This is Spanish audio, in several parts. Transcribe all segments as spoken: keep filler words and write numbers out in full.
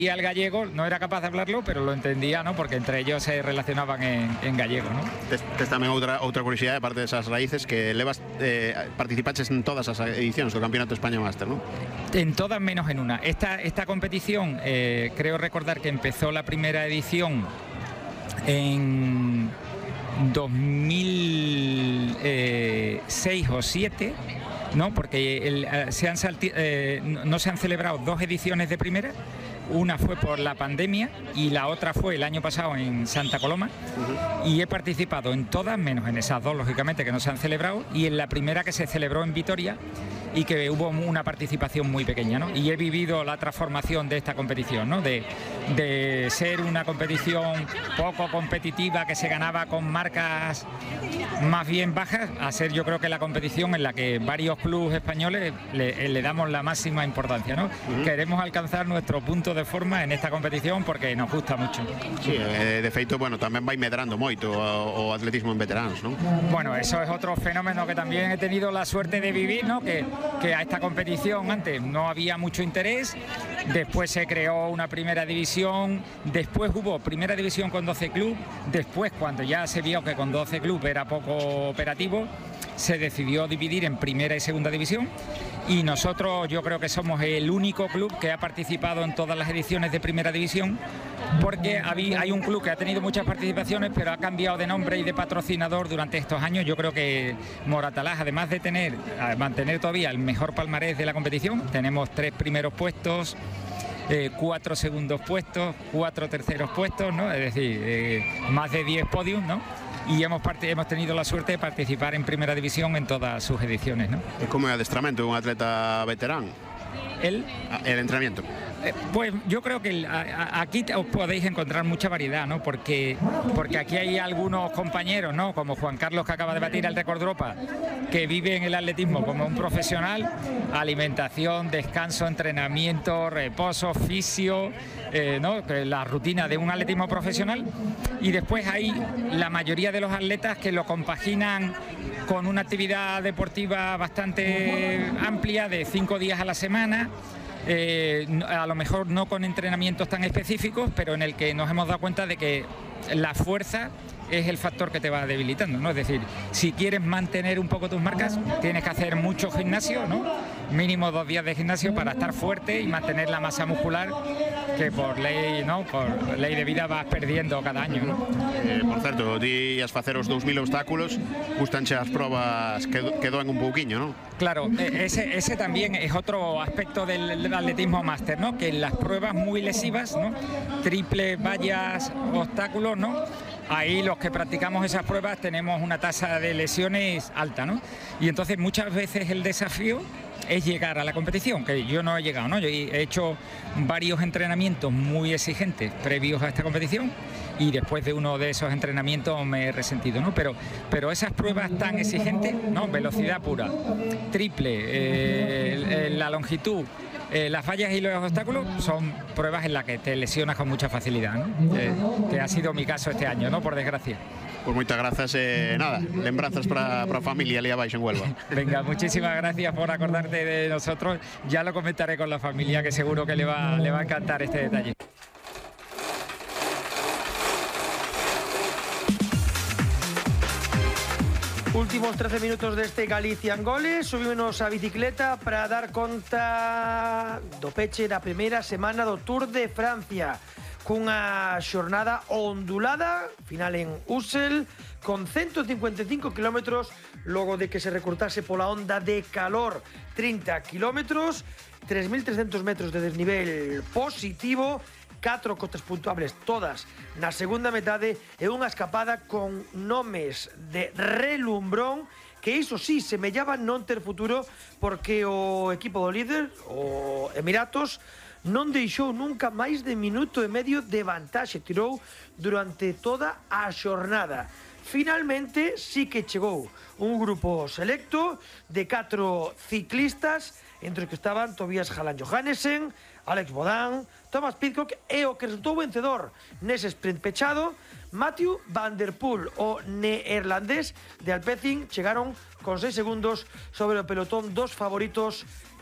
Y al gallego no era capaz de hablarlo, pero lo entendía, ¿no? Porque entre ellos se relacionaban en, en gallego, ¿no? Tes, tes tamén outra, outra curiosidade, aparte desas raíces, que levas, eh, participaches en todas as edicións do Campeonato España Máster, ¿no? En todas menos en una. Esta, esta competición, eh, creo recordar que empezó la primera edición en dos mil seis o siete, ¿no? Porque el, se han salti, eh, no se han celebrado dos ediciones de primera. Una fue por la pandemia y la otra fue el año pasado en Santa Coloma. Uh-huh. Y he participado en todas, menos en esas dos, lógicamente, que no se han celebrado, y en la primera que se celebró en Vitoria y que hubo una participación muy pequeña, ¿no? Y he vivido la transformación de esta competición, ¿no? De, de ser una competición poco competitiva que se ganaba con marcas más bien bajas, a ser, yo creo, que la competición en la que varios clubes españoles le, le damos la máxima importancia, ¿no? Uh-huh. Queremos alcanzar nuestro punto de forma en esta competición porque nos gusta mucho. Sí, de feito, bueno, tamén vai medrando moito o, o atletismo en veteranos, ¿no? Bueno, eso es otro fenómeno que también he tenido la suerte de vivir, ¿no? Que, que a esta competición antes no había mucho interés, después se creó una primera división, después hubo primera división con doce clubes, después cuando ya se vio que con doce clubes era poco operativo, se decidió dividir en primera y segunda división, y nosotros yo creo que somos el único club que ha participado en todas las ediciones de primera división, porque hay un club que ha tenido muchas participaciones pero ha cambiado de nombre y de patrocinador durante estos años. Yo creo que Moratalaz, además de tener mantener todavía el mejor palmarés de la competición, tenemos tres primeros puestos, Eh, cuatro segundos puestos, cuatro terceros puestos, ¿no? Es decir, eh, más de diez podios, ¿no? Y hemos, hemos tenido la suerte de participar en primera división en todas sus ediciones, ¿no? ¿Y cómo es el adestramento de un atleta veterano? ¿El? El entrenamiento. Eh, pues yo creo que el, a, a, aquí os podéis encontrar mucha variedad, ¿no? Porque, porque aquí hay algunos compañeros, ¿no? Como Juan Carlos, que acaba de batir el récord Europa, que vive en el atletismo como un profesional, alimentación, descanso, entrenamiento, reposo, fisio, eh, ¿no? La rutina de un atletismo profesional. Y después hay la mayoría de los atletas que lo compaginan con una actividad deportiva bastante amplia de cinco días a la semana. Eh, a lo mejor no con entrenamientos tan específicos, pero en el que nos hemos dado cuenta de que la fuerza es el factor que te va debilitando, ¿no? Es decir, si quieres mantener un poco tus marcas, tienes que hacer mucho gimnasio, ¿no? Mínimo dos días de gimnasio para estar fuerte y mantener la masa muscular que por ley, ¿no? Por lei de vida vas perdiendo cada año, ¿no? Eh, por certo, ti ias facer os dous mil obstáculos, gustanche as probas que, que doen un pouquiño, ¿no? Claro, ese, ese también es otro aspecto del, del atletismo máster, ¿no? Que las pruebas muy lesivas, ¿no? Triple, vallas, obstáculos, ¿no? Ahí los que practicamos esas pruebas tenemos una tasa de lesiones alta, ¿no? Y entonces muchas veces el desafío es llegar a la competición, que yo no he llegado, ¿no? Yo he hecho varios entrenamientos muy exigentes previos a esta competición y después de uno de esos entrenamientos me he resentido, ¿no? Pero, pero esas pruebas tan exigentes, ¿no? Velocidad pura, triple, eh, la longitud, Eh, las fallas y los obstáculos son pruebas en las que te lesionas con mucha facilidad, ¿no? Eh, que ha sido mi caso este año, ¿no? Por desgracia. Pues muchas gracias, eh, nada, lembranzas para la familia ali abaixo en Huelva. Venga, muchísimas gracias por acordarte de nosotros, ya lo comentaré con la familia, que seguro que le va, le va a encantar este detalle. Últimos trece minutos deste Galicia en Goles, subímonos a bicicleta para dar conta do peche da primeira semana do Tour de Francia, cunha xornada ondulada, final en Ussel, con ciento cincuenta y cinco kilómetros, logo de que se recortase pola onda de calor, trinta kilómetros, tres mil trescentos metros de desnivel positivo, catro cotas puntuables todas na segunda metade e unha escapada con nomes de relumbrón que iso sí semellaba non ter futuro, porque o equipo do líder, o Emiratos, non deixou nunca máis de minuto e medio de vantaxe, tirou durante toda a xornada. Finalmente sí que chegou un grupo selecto de catro ciclistas, entre os que estaban Tobias Hallan Johannesen, Alex Bodán, Thomas Pidcock e o que resultou vencedor nese sprint pechado, Matthew Van Der Poel, o neerlandés de Alpecin, chegaron con seis segundos sobre o pelotón dos favoritos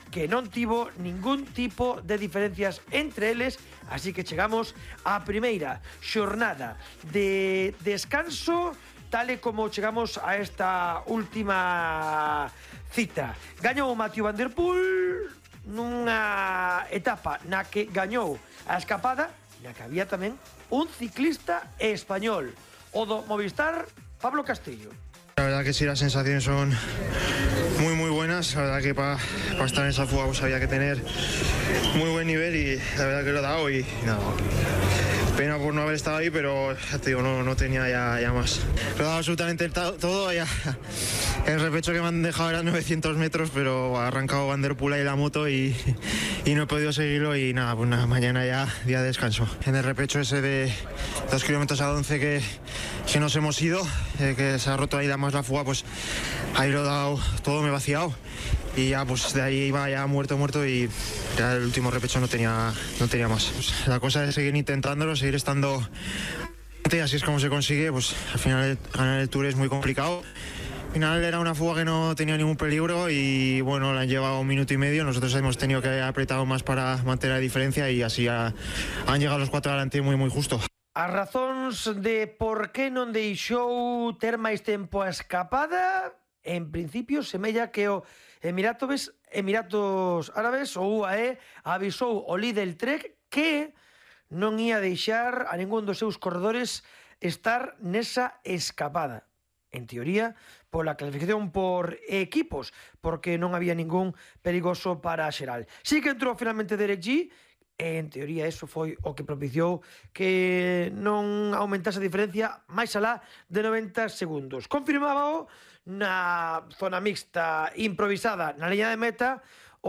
que non tivo ningún tipo de diferencias entre eles, así que chegamos á primeira xornada de descanso, tal e como chegamos a esta última cita. Gañou Mathieu Van Der Poel nunha etapa na que gañou a escapada, na que había tamén un ciclista español, o do Movistar, Pablo Castillo. La verdad que sí, las sensaciones son muy muy buenas. La verdad que para pa estar en esa fuga pues había que tener muy buen nivel y la verdad que lo he dado y nada. Pena por no haber estado ahí, pero ya te digo, no, no tenía ya, ya más. Lo he dado absolutamente todo, ya. El repecho que me han dejado era novecientos metros, pero ha arrancado Van Der Poel y la moto y, y no he podido seguirlo y nada, pues nada, mañana ya día de descanso. En el repecho ese de dos kilómetros a once que, que nos hemos ido, eh, que se ha roto ahí más la fuga, pues ahí lo he dado todo, me he vaciado. Y ya pues de ahí iba ya muerto, muerto y ya el último repecho no tenía, no tenía más. Pues, la cosa es seguir intentándolo, seguir estando y así es como se consigue. Pues al final ganar el Tour es muy complicado. Al final era una fuga que no tenía ningún peligro y bueno, la han llevado un minuto y medio. Nosotros hemos tenido que apretar más para mantener la diferencia y así ha, han llegado los cuatro adelante muy muy justo. As razóns de por que non deixou ter máis tempo a escapada, en principio semella que o Emiratos, Emiratos Árabes, ou U A E, avisou o Lidl Trek que non ia deixar a ningún dos seus corredores estar nesa escapada. En teoría, pola clasificación por equipos, porque non había ningún perigoso para a xeral. Sí que entrou finalmente Derek G, en teoría eso foi o que propiciou que non aumentase a diferencia máis alá de noventa segundos. Confirmábao na zona mixta improvisada na liña de meta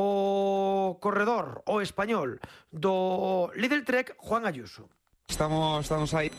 o corredor, o español do Lidl Trek, Juan Ayuso. Estamos, estamos ahí,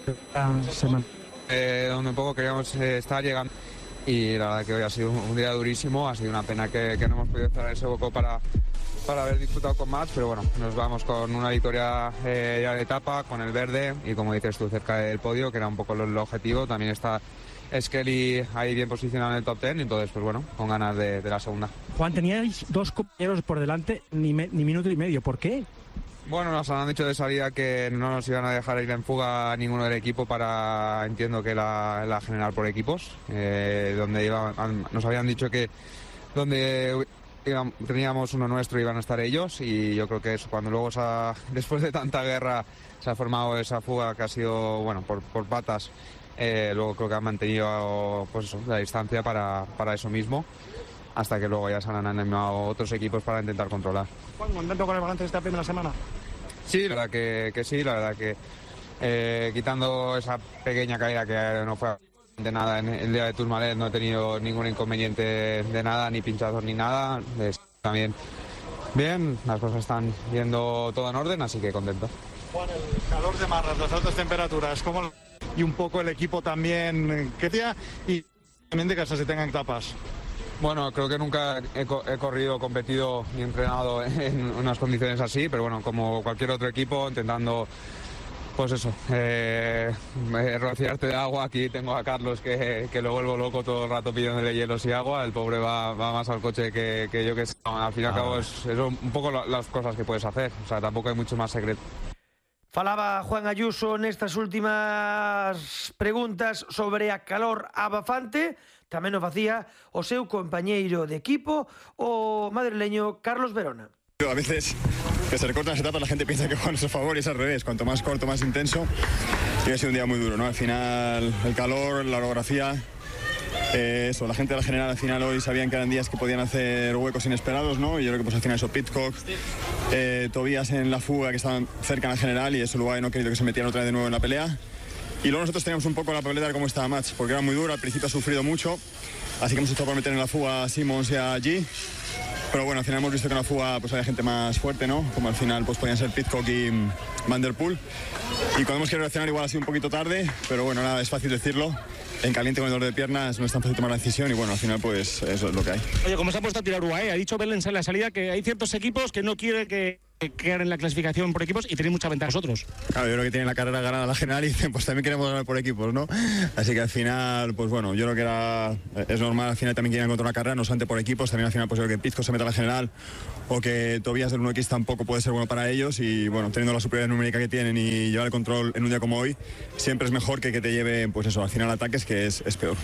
eh, donde un poco queríamos eh, estar llegando y la verdad que hoy ha sido un día durísimo, ha sido una pena que, que no hemos podido cerrar ese hueco para, para haber disputado con Mats, pero bueno, nos vamos con una victoria eh, ya de etapa, con el verde y como dices tú, cerca del podio, que era un poco el objetivo. También está Skelly ahí bien posicionado en el top diez, entonces pues bueno, con ganas de, de la segunda. Juan, teníais dos compañeros por delante, ni, me, ni minuto y medio, ¿por qué? Bueno, nos han dicho de salida que no nos iban a dejar ir en fuga a ninguno del equipo para, entiendo que la, la general por equipos, eh, donde iba, nos habían dicho que donde iba, teníamos uno nuestro iban a estar ellos y yo creo que eso, cuando luego se ha, después de tanta guerra se ha formado esa fuga que ha sido, bueno, por, por patas, eh, luego creo que han mantenido pues eso, la distancia para, para eso mismo, hasta que luego ya se han animado otros equipos para intentar controlar. Juan, ¿contento con el balance de esta primera semana? Sí, la verdad que, que sí, la verdad que eh, quitando esa pequeña caída que no fue de nada en el día de Tourmalet, no he tenido ningún inconveniente de nada, ni pinchazos ni nada. Es, también bien, las cosas están yendo todo en orden, así que contento. Juan, el calor de Marras, las altas temperaturas, ¿cómo? Y un poco el equipo también, ¿qué día? Y también de que se tengan etapas. Bueno, creo que nunca he, he corrido, competido ni entrenado en unas condiciones así, pero bueno, como cualquier otro equipo, intentando, pues eso, eh, rociarte de agua. Aquí tengo a Carlos que, que lo vuelvo loco todo el rato pidiéndole hielos y agua. El pobre va, va más al coche que, que yo que sé. Al fin y al cabo es, es un poco las cosas que puedes hacer, o sea, tampoco hay mucho más secreto. Falaba Juan Ayuso nestas últimas preguntas sobre a calor abafante. Tamén o facía o seu compañeiro de equipo, o madrileño Carlos Verona. A veces que se recortan las etapas la gente piensa que juega a nuestro favor y es al revés, cuanto más corto, más intenso. Y ha sido un día muy duro, ¿no? Al final el calor, la orografía, eh, eso, la gente de la general al final hoy sabían que eran días que podían hacer huecos inesperados, ¿no? Y yo creo que pues al final eso, Pidcock, eh, Tobías en la fuga que estaban cerca en la general y eso luego no he querido que se metieran otra vez de nuevo en la pelea. Y luego nosotros teníamos un poco la papeleta de cómo estaba Mats, porque era muy duro, al principio ha sufrido mucho, así que hemos estado por meter en la fuga a Simmons y a G. Pero bueno, al final hemos visto que en la fuga pues había gente más fuerte, ¿no? Como al final pues podían ser Pidcock y Van Der Poel. Y cuando hemos querido reaccionar igual ha sido un poquito tarde, pero bueno, nada, es fácil decirlo. En caliente con el dolor de piernas no es tan fácil tomar la decisión y bueno, al final pues eso es lo que hay. Oye, como se ha puesto a tirar U A E, ha dicho Belens en la salida que hay ciertos equipos que no quieren que quedar en la clasificación por equipos y tenéis mucha ventaja vosotros. Claro, yo creo que tienen la carrera ganada la general y dicen, pues también queremos ganar por equipos, ¿no? Así que al final, pues bueno, yo creo que era, es normal, al final también quieren encontrar una carrera, no solamente por equipos, también al final pues yo creo que Pizco se meta a la general o que Tobías del uno equis tampoco puede ser bueno para ellos y bueno, teniendo la superioridad numérica que tienen y llevar el control en un día como hoy, siempre es mejor que que te lleve, pues eso, al final ataques, que es, es peor.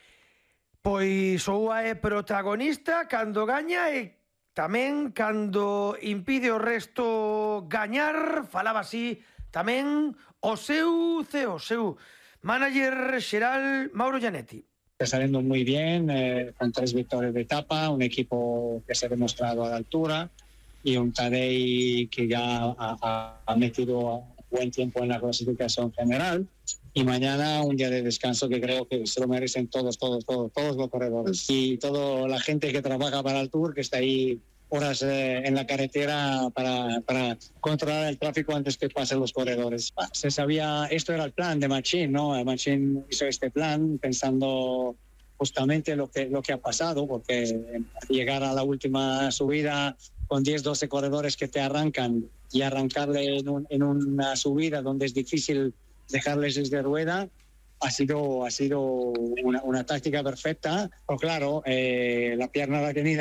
Pois o U A é protagonista cando gaña e tamén cando impide o resto gañar. Falaba así tamén o seu C E O, o seu manager xeral Mauro Gianetti. Está saliendo muy bien, eh, con tres victorias de etapa, un equipo que se ha demostrado a la altura y un Tadej que ya ha, ha, ha metido buen tiempo en la clasificación general. Y mañana un día de descanso que creo que se lo merecen todos, todos, todos, todos los corredores. Y toda la gente que trabaja para el Tour, que está ahí horas eh, en la carretera para, para controlar el tráfico antes que pasen los corredores. Se sabía, esto era el plan de Machín, ¿no? Machín hizo este plan pensando justamente lo que, lo que ha pasado, porque llegar a la última subida con diez, doce corredores que te arrancan y arrancarle en, un, en una subida donde es difícil dejarles desde rueda, ha sido, ha sido una, una táctica perfecta. Pero claro, eh, la pierna la ha tenido,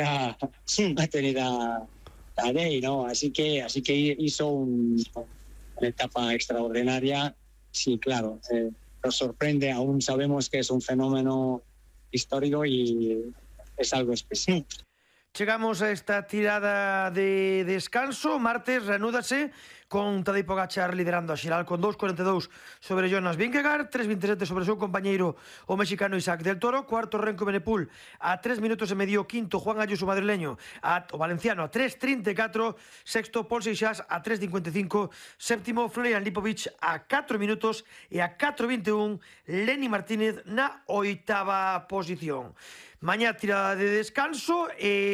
ha tenido Tadej, ¿no? Así que, así que hizo un, una etapa extraordinaria. Sí, claro, eh, nos sorprende, aún sabemos que es un fenómeno histórico y es algo especial. Chegamos a esta tirada de descanso. Martes reanúdase con Tadej Pogačar liderando a xeral con dos cuarenta e dous sobre Jonas Vingegaard, tres vinte e sete sobre o seu compañeiro o mexicano Isaac del Toro, cuarto Renko Benepul a tres minutos e medio, quinto Juan Ayuso madrileño, a, o valenciano a tres trinta e catro, sexto Paul Seixas a tres cincuenta e cinco, séptimo Florian Lipovic a catro minutos e a catro vinte e un Lenny Martínez na oitava posición. Mañá tirada de descanso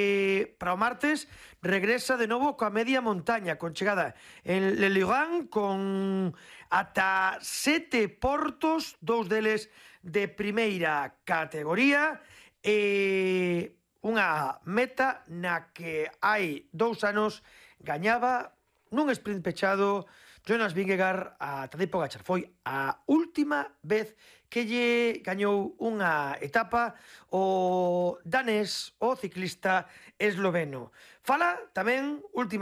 e para o martes regresa de novo coa media montaña con chegada en Le Ligan con ata sete portos, dous deles de primeira categoría e unha meta na que hai dous anos gañaba nun sprint pechado Jonas Vingegaard a Tadej Pogačar. Foi a última vez que lle gañou unha etapa o danés, o ciclista esloveno. Fala tamén,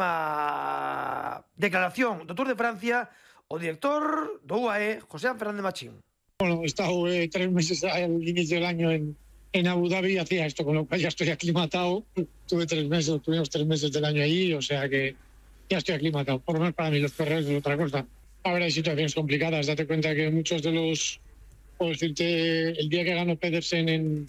última declaración do Tour de Francia, o director do U A E, José Fernández Machín. Bueno, he estado eh, tres meses al inicio del año en, en Abu Dhabi, hacía esto, con lo cual ya estoy aclimatado. Tuve tres meses, tuvimos tres meses del año allí, o sea que ya estoy aclimatado. Por lo menos para mí los corredores es otra cosa. Ahora hay situaciones complicadas. Date cuenta que muchos de los... Puedo decirte, el día que ganó Pedersen en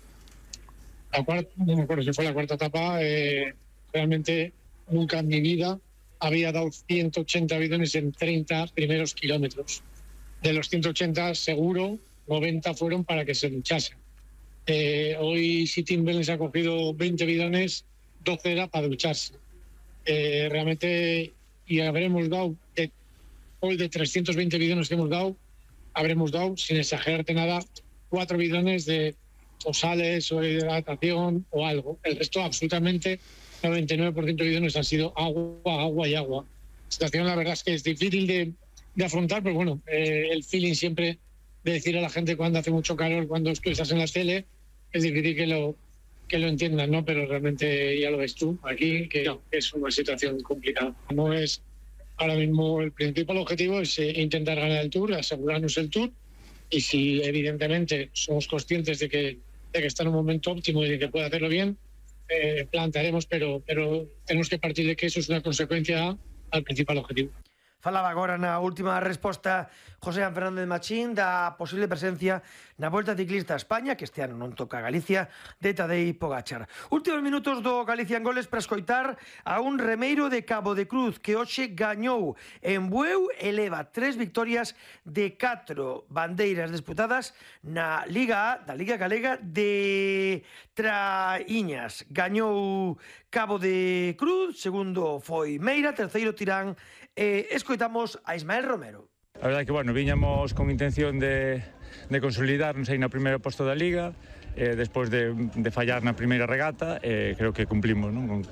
la cuarta, no me acuerdo si fue la cuarta etapa, eh, realmente nunca en mi vida había dado ciento ochenta bidones en treinta primeros kilómetros. De los ciento ochenta, seguro, noventa fueron para que se duchasen. Eh, hoy, si Tim Wellens ha cogido veinte bidones, doce era para ducharse. Eh, realmente, y habremos dado, de, hoy de trescientos veinte bidones que hemos dado, habremos dado, sin exagerarte nada, cuatro bidones de o sales o de hidratación o algo. El resto, absolutamente, noventa y nueve por ciento de bidones han sido agua, agua y agua. La situación, la verdad es que es difícil de, de afrontar, pero bueno, eh, el feeling siempre de decir a la gente cuando hace mucho calor, cuando tú estás en la tele, es difícil que lo, que lo entiendan, ¿no? Pero realmente ya lo ves tú aquí, que no, es una situación complicada. No es... Ahora mismo el principal objetivo es eh, intentar ganar el Tour, asegurarnos el Tour, y si evidentemente somos conscientes de que, de que está en un momento óptimo y de que puede hacerlo bien, eh, plantearemos, pero, pero tenemos que partir de que eso es una consecuencia al principal objetivo. Falaba agora na última resposta José Fernández Machín da posible presencia na Volta Ciclista a España, que este ano non toca a Galicia, de Tadej Pogačar. Últimos minutos do Galicia en Goles para escoitar a un remeiro de Cabo de Cruz que hoxe gañou en Bueu e leva tres victorias de catro bandeiras disputadas na Liga A da Liga Galega de Traíñas. Gañou Cabo de Cruz, segundo foi Meira, terceiro Tirán. Eh, escoitamos a Ismael Romero. A verdade que, bueno, viñamos con intención de, de consolidarnos aí na primeira posto da Liga, eh, despois de, de fallar na primeira regata, eh, creo que cumplimos, non? Con,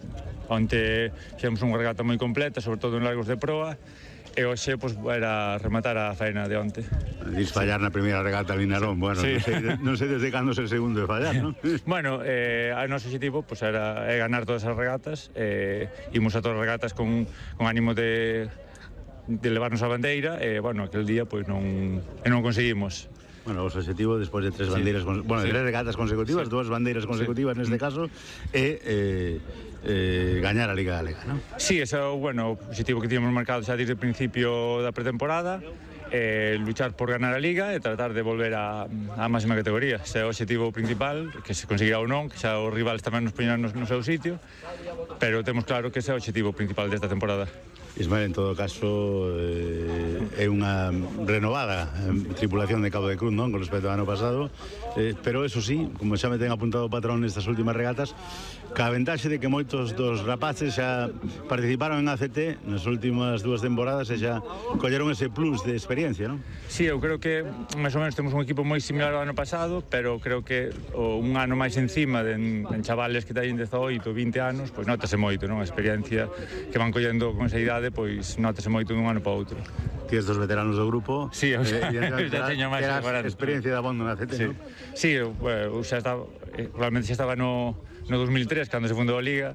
Onte fixemos unha regata moi completa, sobre todo en largos de proa, e hoxe pues, era rematar a faena de onte. Dis fallar na primeira regata ali Narón, bueno, sí. non, sei, non sei desde cando ser segundo de fallar, non? Bueno, eh, o noso objetivo pues, era é ganar todas as regatas, eh, imos a todas as regatas con, con ánimo de, de levarnos a bandeira, e, bueno, aquel día pues, non, non conseguimos. Bueno, o objetivo despois de tres bandeiras, sí. bueno, sí. tres regatas consecutivas, sí. dúas bandeiras consecutivas sí. neste caso, é eh, eh, gañar a Liga Galega, non? Sí, ese é o bueno, objetivo que tínhamos marcado xa desde o principio da pretemporada, eh, luchar por ganar a Liga e tratar de volver a, a máxima categoría. Ese é o objetivo principal, que se conseguirá ou non, que xa os rivales tamén nos poñerán no, no seu sitio, pero temos claro que ese é o objetivo principal desta temporada. Ismael, en todo caso, eh, é unha renovada eh, tripulación de Cabo de Cruz, non, con respecto ao ano pasado, eh, pero eso sí, como xa me ten apuntado o patrón nestas últimas regatas, ca ventaxe de que moitos dos rapaces xa participaron en A C T nas últimas dúas temporadas e xa colleron ese plus de experiencia, non? Sí, eu creo que máis ou menos temos un equipo moi similar ao ano pasado, pero creo que o, un ano máis encima de, en, en chavales que teñen dezoito, vinte anos, pois notase moito, non? A experiencia que van collendo con esa idade, pois notase moito dun ano para outro. Ti dos veteranos do grupo. Sí, eu xa, eh, eu xa teño máis experiencia de abondo na A C T, sí. non? Sí, eu, eu xa estaba, realmente xa estaba no, no dos mil tres, cando se fundou a Liga,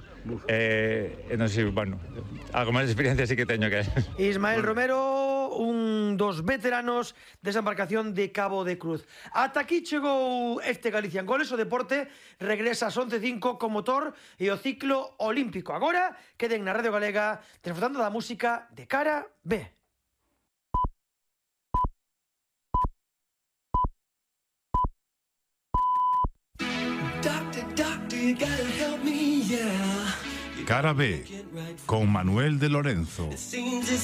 eh, e non sei, bueno, algo máis de experiencia sí que teño que... Ismael Romero, un dos veteranos desa embarcación de Cabo de Cruz. Ata aquí chegou este Galicia en Goles, o deporte regresa ás once e cinco con motor e o ciclo olímpico. Agora queden na Radio Galega disfrutando da música de Cara B. Cara B, con Manuel de Lorenzo.